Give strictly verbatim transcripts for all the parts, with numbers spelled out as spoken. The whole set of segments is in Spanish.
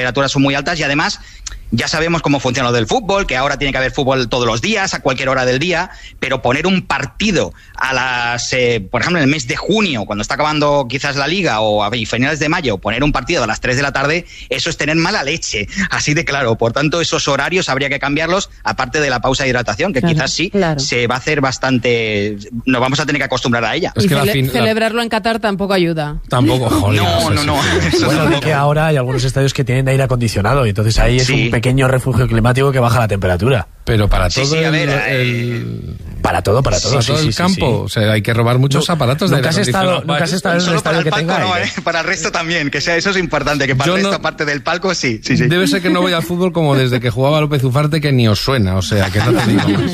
temperaturas son muy altas y además ya sabemos cómo funciona lo del fútbol, que ahora tiene que haber fútbol todos los días, a cualquier hora del día, pero poner un partido a las, eh, por ejemplo, en el mes de junio, cuando está acabando quizás la liga, o a finales de mayo, poner un partido a las tres de la tarde, eso es tener mala leche, así de claro. Por tanto, esos horarios habría que cambiarlos, aparte de la pausa de hidratación, que claro, quizás sí, claro, se va a hacer bastante, nos vamos a tener que acostumbrar a ella. Es que y cele- fin, celebrarlo la... en Qatar tampoco ayuda. Tampoco, joder. No, no, no. Eso bueno, de que ahora hay algunos estadios que tienen aire acondicionado, y entonces ahí es sí. un pequeño refugio climático que baja la temperatura. Pero para todo sí, sí, a ver, el, el... para todo, para todo, sí, sí, todo sí, el sí, campo, sí. O sea, hay que robar muchos no, aparatos de aire acondicionado. Nunca has estado en un estadio que tenga no, aire. ¿eh? Para el resto también, que sea, eso es importante, que para Yo el resto, no... aparte del palco, sí, sí, sí. Debe ser que no voy al fútbol como desde que jugaba López Ufarte, que ni os suena, o sea, que no te digo más.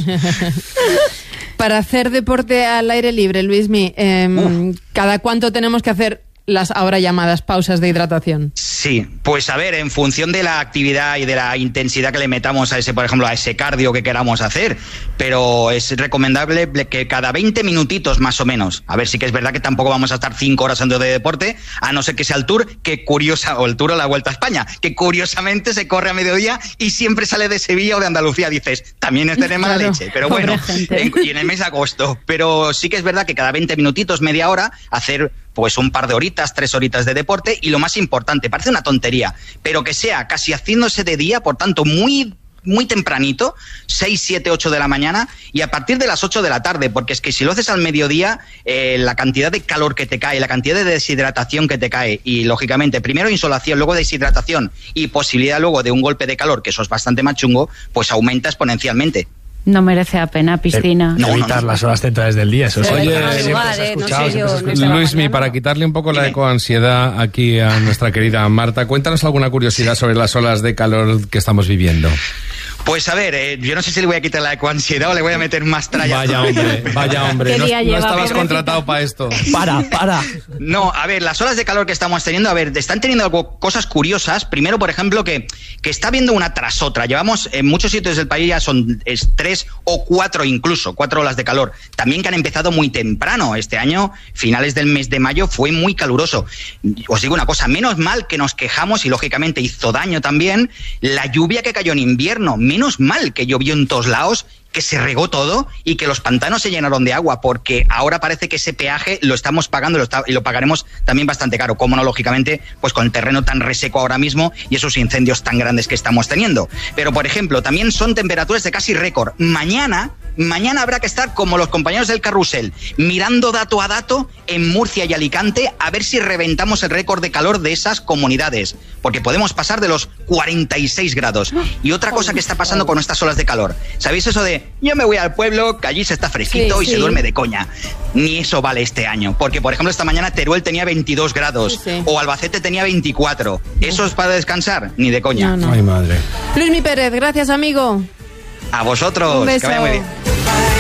Para hacer deporte al aire libre, Luismi, eh, ¿cada cuánto tenemos que hacer las ahora llamadas pausas de hidratación? Sí, pues a ver, en función de la actividad y de la intensidad que le metamos a ese, por ejemplo, a ese cardio que queramos hacer, pero es recomendable que cada veinte minutitos más o menos. A ver, sí que es verdad que tampoco vamos a estar cinco horas haciendo de deporte, a no ser que sea el Tour, que curiosa, o el Tour o la Vuelta a España, que curiosamente se corre a mediodía y siempre sale de Sevilla o de Andalucía. Dices, también es tener mala claro, leche, pero bueno, en, y en el mes de agosto. Pero sí que es verdad que cada veinte minutitos, media hora, hacer pues un par de horitas, tres horitas de deporte, y lo más importante, parece una tontería, pero que sea casi haciéndose de día, por tanto muy muy tempranito, seis, siete, ocho de la mañana, y a partir de las ocho de la tarde, porque es que si lo haces al mediodía, eh, la cantidad de calor que te cae, la cantidad de deshidratación que te cae, y lógicamente primero insolación, luego deshidratación y posibilidad luego de un golpe de calor, que eso es bastante más chungo, pues aumenta exponencialmente. No merece la pena, piscina. No, evitar no, no. las horas centrales del día, eso es. Oye, lugar, eh, no sé yo, no Luismi, para quitarle un poco la ecoansiedad aquí a nuestra querida Marta, cuéntanos alguna curiosidad sobre las olas de calor que estamos viviendo. Pues a ver, eh, yo no sé si le voy a quitar la ecoansiedad o le voy a meter más tralla. Vaya hombre, vaya hombre, no, lleva, no estabas pobrecita? contratado para esto. Para, para. No, a ver, las olas de calor que estamos teniendo, a ver, están teniendo algo, cosas curiosas. Primero, por ejemplo, que, que está viendo una tras otra. Llevamos, en muchos sitios del país ya son es, tres o cuatro incluso, cuatro olas de calor. También que han empezado muy temprano. Este año, finales del mes de mayo, fue muy caluroso. Os digo una cosa, menos mal que nos quejamos, y lógicamente hizo daño también, la lluvia que cayó en invierno. Menos mal que llovió en todos lados, que se regó todo y que los pantanos se llenaron de agua, porque ahora parece que ese peaje lo estamos pagando y lo, está, y lo pagaremos también bastante caro. Cómo no, lógicamente, pues con el terreno tan reseco ahora mismo y esos incendios tan grandes que estamos teniendo. Pero, por ejemplo, también son temperaturas de casi récord. Mañana, mañana habrá que estar como los compañeros del carrusel, mirando dato a dato en Murcia y Alicante, a ver si reventamos el récord de calor de esas comunidades, porque podemos pasar de los cuarenta y seis grados. Y otra cosa que está pasando con estas olas de calor, ¿sabéis eso de yo me voy al pueblo, que allí se está fresquito sí, y sí. se duerme de coña? Ni eso vale este año, porque por ejemplo esta mañana Teruel tenía veintidós grados sí, sí. o Albacete tenía veinticuatro. ¿Eso es para descansar? Ni de coña. No, no. Ay, madre. Luismi Pérez, gracias, amigo. A vosotros. Un beso. Que vaya muy bien.